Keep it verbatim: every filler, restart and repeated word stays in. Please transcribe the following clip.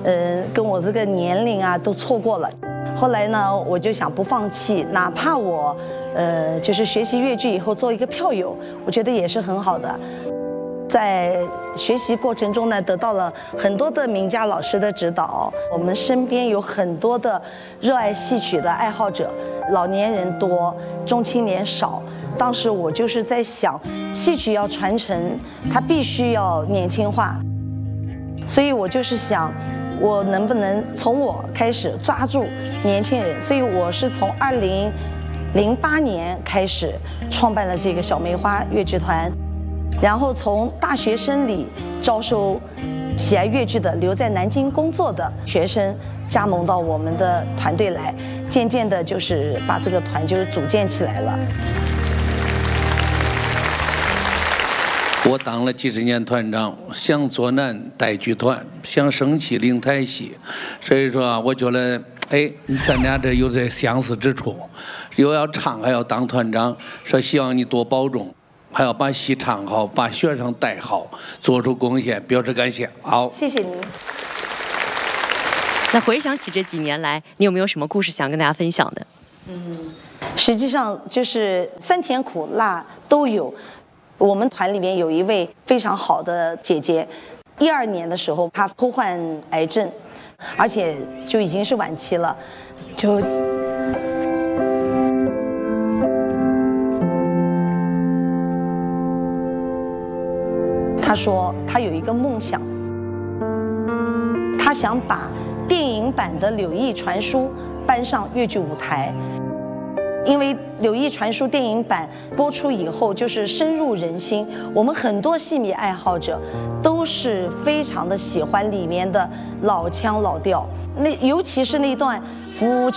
呃，跟我这个年龄啊都错过了。后来呢，我就想不放弃，哪怕我，呃，就是学习越剧以后做一个票友，我觉得也是很好的。在学习过程中呢，得到了很多的名家老师的指导。我们身边有很多的热爱戏曲的爱好者，老年人多，中青年少。当时我就是在想，戏曲要传承，它必须要年轻化。所以我就是想，我能不能从我开始抓住年轻人？所以我是从二零零八年开始创办了这个小梅花越剧团。然后从大学生里招收喜爱越剧的留在南京工作的学生加盟到我们的团队来，渐渐的就是把这个团就组建起来了。 我当了几十年团长，想做南带剧团，想升旗领台戏，所以说啊，我觉得哎，咱俩这有这相似之处，又要唱还要当团长，说希望你多保重。还要把戏唱好，把学生带好，做出贡献，表示感谢。好， 谢谢您。 那回想起这几年来，你有没有什么故事想跟大家分享的？ 嗯，实际上就是酸甜苦辣都有。我们团里面有一位非常好的姐姐，一二年的时候她罹患癌症，而且就已经是晚期了，就。他说他有一个梦想，他想把电影版的《柳毅传书》搬上越剧舞台。因为《柳毅传书》电影版播出以后，就是深入人心，我们很多戏迷爱好者都是非常的喜欢里面的老腔老调，那尤其是那段夫